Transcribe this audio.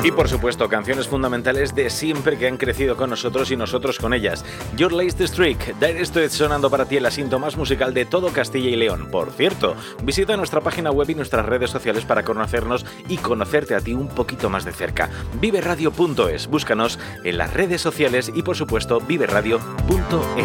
Y por supuesto, canciones fundamentales de siempre que han crecido con nosotros y nosotros con ellas. Your Latest Trick, Dire Straits sonando para ti el asiento más musical de todo Castilla y León. Por cierto, visita nuestra página web y nuestras redes sociales para conocernos y conocerte a ti un poquito más de cerca. Viveradio.es, búscanos en las redes sociales y por supuesto viveradio.es.